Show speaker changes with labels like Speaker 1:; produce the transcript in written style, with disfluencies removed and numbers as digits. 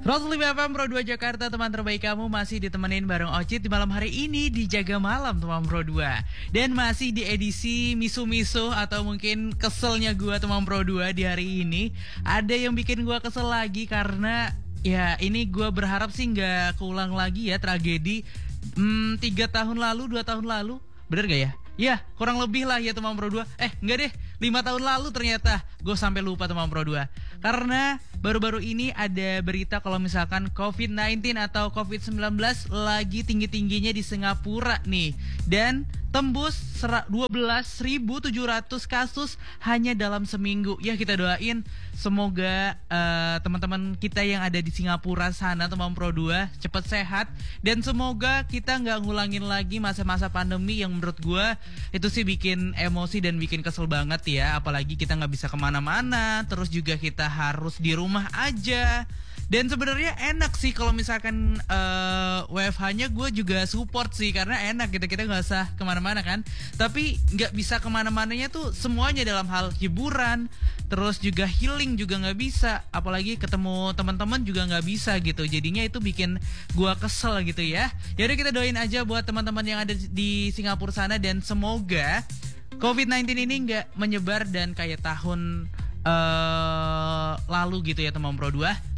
Speaker 1: 105 FM Pro 2 Jakarta, teman terbaik kamu masih ditemenin bareng Ocit di malam hari ini di Jaga Malam teman Pro 2. Dan masih di edisi misu-misu atau mungkin keselnya gua teman Pro 2 di hari ini. Ada yang bikin gua kesel lagi karena ya ini gua berharap sih nggak keulang lagi ya tragedi 3 tahun lalu, 2 tahun lalu. Bener gak ya? Ya, kurang lebih lah ya teman Pro 2. Enggak deh, 5 tahun lalu ternyata. Gue sampai lupa teman Pro 2. Karena baru-baru ini ada berita kalau misalkan COVID-19 atau COVID-19 lagi tinggi-tingginya di Singapura nih. Dan tembus 12.700 kasus hanya dalam seminggu. Ya, kita doain semoga teman-teman kita yang ada di Singapura sana teman Pro 2 cepat sehat. Dan semoga kita nggak ngulangin lagi masa-masa pandemi yang menurut gue itu sih bikin emosi dan bikin kesel banget ya. Apalagi kita nggak bisa kemana-mana, terus juga kita harus di rumah aja. Dan sebenarnya enak sih kalau misalkan WFH-nya gue juga support sih, karena enak gitu, kita nggak usah kemana-mana kan. Tapi nggak bisa kemana-mananya tuh semuanya dalam hal hiburan, terus juga healing juga nggak bisa, apalagi ketemu teman-teman juga nggak bisa gitu. Jadinya itu bikin gue kesel gitu ya. Yaudah kita doain aja buat teman-teman yang ada di Singapura sana, dan semoga COVID-19 ini nggak menyebar dan kayak tahun lalu gitu ya teman Pro 2.